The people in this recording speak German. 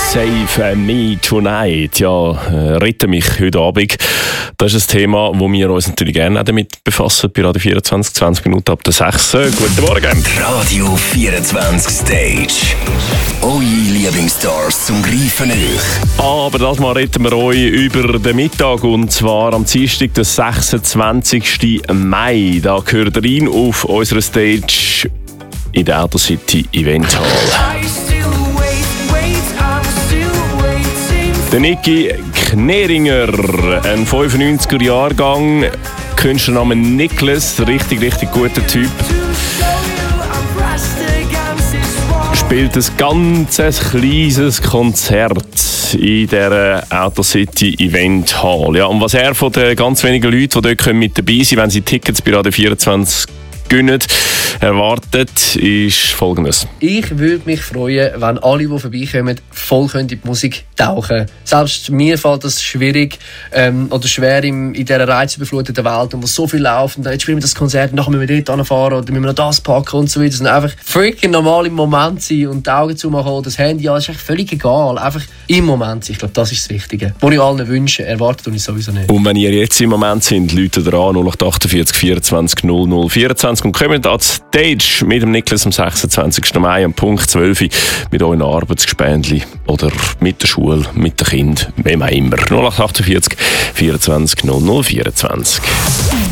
Save Me Tonight. Ja, rette mich heute Abend. Das ist ein Thema, wo wir uns natürlich gerne damit befassen. Bei Radio 24, 20 Minuten ab der 6. Guten Morgen. Radio 24 Stage. Eure Lieblingsstars zum Greifen euch. Aber das Mal retten wir euch über den Mittag. Und zwar am Dienstag, den 26. Mai. Da gehört ihr rein auf unserer Stage in der Auto City Event Hall. Der Niki Kneringer, ein 95er-Jahrgang, Künstlername Niklas, richtig guter Typ. Spielt ein ganz kleines Konzert in dieser Auto City Event Hall. Ja, und was er von den ganz wenigen Leuten, die dort mit dabei sind, wenn sie Tickets bei Radio 24 gönnen, erwartet, ist Folgendes. Ich würde mich freuen, wenn alle, die vorbeikommen, voll in die Musik tauchen. Selbst mir fällt das schwierig oder schwer in dieser reizüberfluteten Welt, wo so viel läuft. Und jetzt spielen wir das Konzert, nachher müssen wir dort hinfahren oder müssen wir noch das packen und so weiter. Das sind einfach freaking normal im Moment sein und die Augen zumachen oder das Handy, ja, ist eigentlich völlig egal. Einfach im Moment sein. Ich glaube, das ist das Wichtige. Was ich allen wünsche, erwartet und ich sowieso nicht. Und wenn ihr jetzt im Moment sind, läutet ihr an 0848 24 00 24 und kommt an die Stage mit dem Niklas am 26. Mai um Punkt 12 mit euren Arbeitsgespendli oder mit der Schule, mit den Kindern, wem auch immer. 0848 24 00 24.